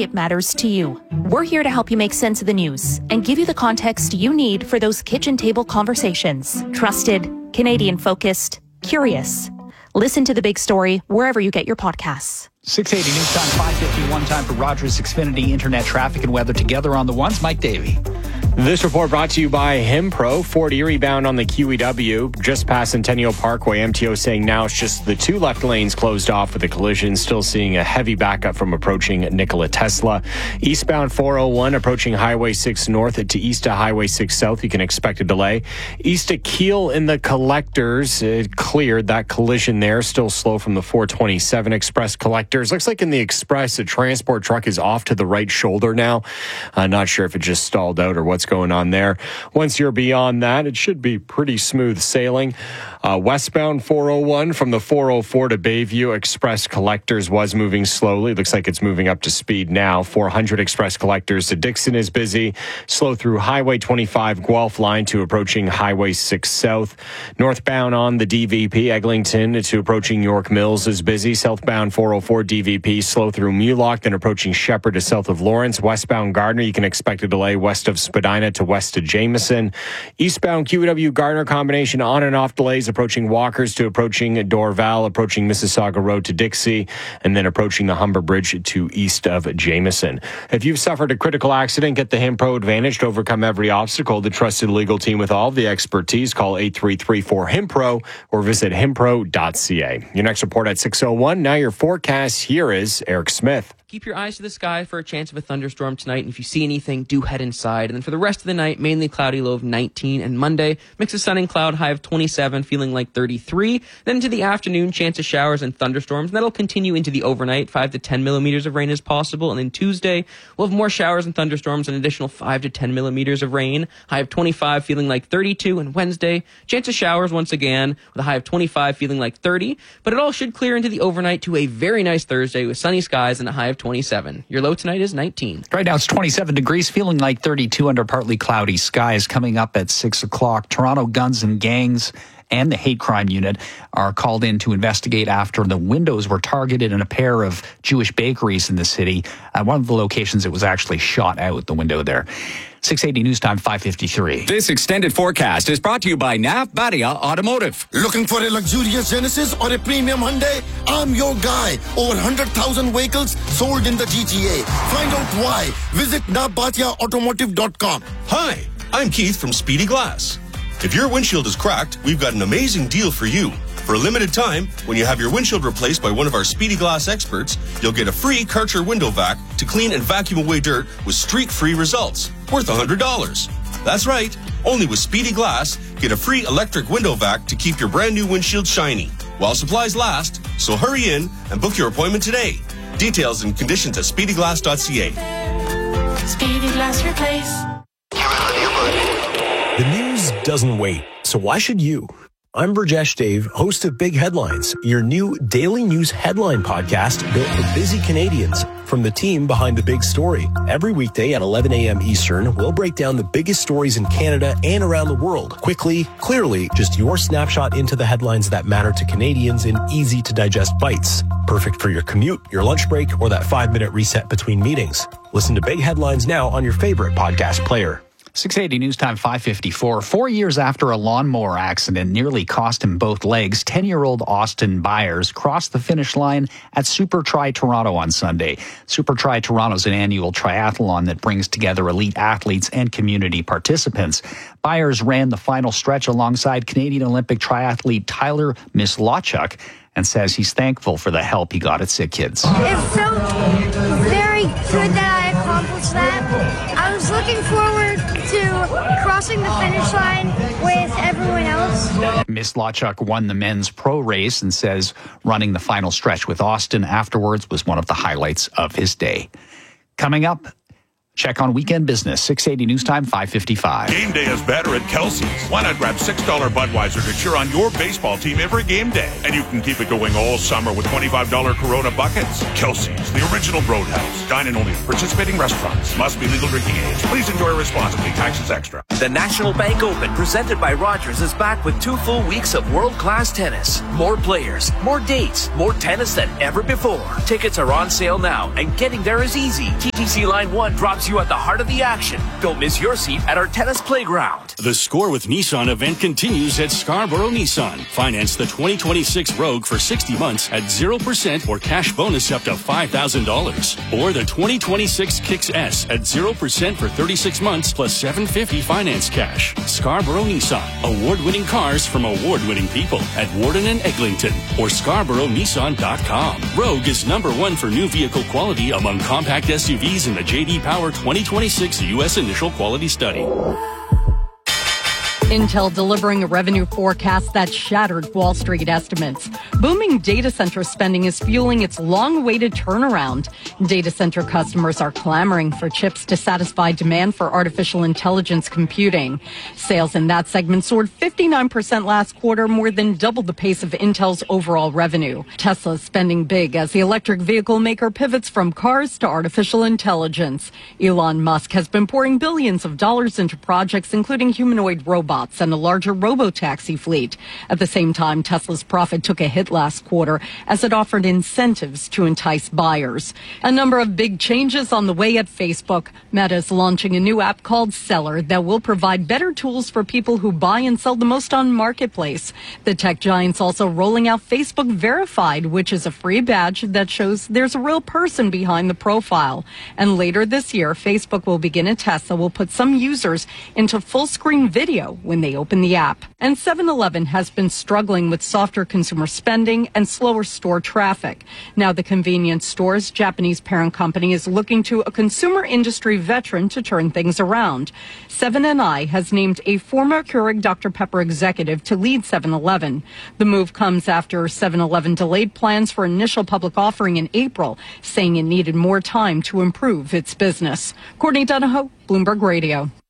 it matters to you. We're here to help you make sense of the news and give you the context you need for those kitchen table conversations. Trusted, Canadian-focused, curious. Listen to The Big Story wherever you get your podcasts. 680 News Time, 5:51 time for Rogers Xfinity Internet traffic and weather together on the ones. Mike Davey. This report brought to you by Himpro. Fort Erie bound on the QEW, just past Centennial Parkway. MTO saying now it's just the two left lanes closed off with a collision. Still seeing a heavy backup from approaching Nikola Tesla. Eastbound 401 approaching Highway 6 North to east to Highway 6 South. You can expect a delay. East to Kiel in the collectors. It cleared that collision there. Still slow from the 427 Express collectors. Looks like in the Express, a transport truck is off to the right shoulder now. Not sure if it just stalled out or what's going on there. Once you're beyond that, it should be pretty smooth sailing. Westbound 401 from the 404 to Bayview Express collectors was moving slowly. Looks like it's moving up to speed now. 400 Express collectors to Dixon is busy. Slow through Highway 25 Guelph line to approaching Highway 6 South. Northbound on the DVP Eglinton to approaching York Mills is busy. Southbound 404 DVP slow through Mulock, then approaching Shepherd to south of Lawrence. Westbound Gardner, you can expect a delay west of Spadina to west of Jameson. Eastbound QEW Gardner combination on and off delays approaching Walkers to approaching Dorval, approaching Mississauga Road to Dixie, and then approaching the Humber Bridge to east of Jameson. If you've suffered a critical accident, get the Himpro Advantage to overcome every obstacle. The trusted legal team with all the expertise. Call 8334-HIMPRO or visit himpro.ca. Your next report at 6:01. Now your forecast. Here is Eric Smith. Keep your eyes to the sky for a chance of a thunderstorm tonight, and if you see anything, do head inside. And then for the rest of the night, mainly cloudy, low of 19, and Monday, mix of sun and cloud, high of 27, feeling like 33. Then into the afternoon, chance of showers and thunderstorms, and that'll continue into the overnight. 5 to 10 millimeters of rain is possible, and then Tuesday, we'll have more showers and thunderstorms, an additional 5 to 10 millimeters of rain, high of 25, feeling like 32, and Wednesday, chance of showers once again, with a high of 25, feeling like 30, but it all should clear into the overnight to a very nice Thursday with sunny skies and a high of 27. Your low tonight is 19. Right now it's 27 degrees, feeling like 32 under partly cloudy skies. Coming up at 6 o'clock, Toronto Guns and Gangs and the Hate Crime Unit are called in to investigate after the windows were targeted in a pair of Jewish bakeries in the city. One of the locations, it was actually shot out the window there. 680 News Time, 5:53. This extended forecast is brought to you by Navbadia Automotive. Looking for a luxurious Genesis or a premium Hyundai? I'm your guy. Over 100,000 vehicles sold in the GTA. Find out why. Visit navbatiaautomotive.com. Hi, I'm Keith from Speedy Glass. If your windshield is cracked, we've got an amazing deal for you. For a limited time, when you have your windshield replaced by one of our Speedy Glass experts, you'll get a free Karcher window vac to clean and vacuum away dirt with streak-free results, worth $100. That's right, only with Speedy Glass, get a free electric window vac to keep your brand new windshield shiny, while supplies last, so hurry in and book your appointment today. Details and conditions at speedyglass.ca. Speedy Glass Replace. The news doesn't wait, so why should you? I'm Burjesh Dave, host of Big Headlines, your new daily news headline podcast built for busy Canadians from the team behind The Big Story. Every weekday at 11 a.m. Eastern, we'll break down the biggest stories in Canada and around the world. Quickly, clearly, just your snapshot into the headlines that matter to Canadians in easy-to-digest bites. Perfect for your commute, your lunch break, or that 5-minute reset between meetings. Listen to Big Headlines now on your favorite podcast player. 680 News Time, 5:54. 4 years after a lawnmower accident nearly cost him both legs, 10-year-old Austin Byers crossed the finish line at Super Tri Toronto on Sunday. Super Tri Toronto is an annual triathlon that brings together elite athletes and community participants. Byers ran the final stretch alongside Canadian Olympic triathlete Tyler Mislawchuk and says he's thankful for the help he got at Sick Kids. It felt very good that I accomplished that. I was looking forward to crossing the finish line with everyone else. Mislawchuk won the men's pro race and says running the final stretch with Austin afterwards was one of the highlights of his day. Coming up, Check on weekend business, 680 News Time, 5:55. Game day is better at Kelsey's. Why not grab $6 Budweiser to cheer on your baseball team every game day? And you can keep it going all summer with $25 Corona buckets. Kelsey's, the original Roadhouse. Dine in only at participating restaurants. Must be legal drinking age. Please enjoy responsibly. Taxes extra. The National Bank Open, presented by Rogers, is back with 2 full weeks of world-class tennis. More players, more dates, more tennis than ever before. Tickets are on sale now, and getting there is easy. TTC Line 1 drops you at the heart of the action. Don't miss your seat at our tennis playground. The Score with Nissan event continues at Scarborough Nissan. Finance the 2026 Rogue for 60 months at 0% or cash bonus up to $5,000. Or the 2026 Kicks S at 0% for 36 months plus $750 finance cash. Scarborough Nissan. Award-winning cars from award-winning people at Warden and Eglinton or ScarboroughNissan.com. Rogue is #1 for new vehicle quality among compact SUVs in the J.D. Power 2026 U.S. Initial Quality Study. Intel delivering a revenue forecast that shattered Wall Street estimates. Booming data center spending is fueling its long-awaited turnaround. Data center customers are clamoring for chips to satisfy demand for artificial intelligence computing. Sales in that segment soared 59% last quarter, more than double the pace of Intel's overall revenue. Tesla is spending big as the electric vehicle maker pivots from cars to artificial intelligence. Elon Musk has been pouring billions of dollars into projects, including humanoid robots and a larger robo-taxi fleet. At the same time, Tesla's profit took a hit last quarter as it offered incentives to entice buyers. A number of big changes on the way at Facebook. Meta is launching a new app called Seller that will provide better tools for people who buy and sell the most on Marketplace. The tech giant's also rolling out Facebook Verified, which is a free badge that shows there's a real person behind the profile. And later this year, Facebook will begin a test that will put some users into full-screen video when they open the app. And 7-Eleven has been struggling with softer consumer spending and slower store traffic. Now the convenience store's Japanese parent company is looking to a consumer industry veteran to turn things around. 7&I has named a former Keurig Dr. Pepper executive to lead 7-Eleven. The move comes after 7-Eleven delayed plans for initial public offering in April, saying it needed more time to improve its business. Courtney Donahoe, Bloomberg Radio.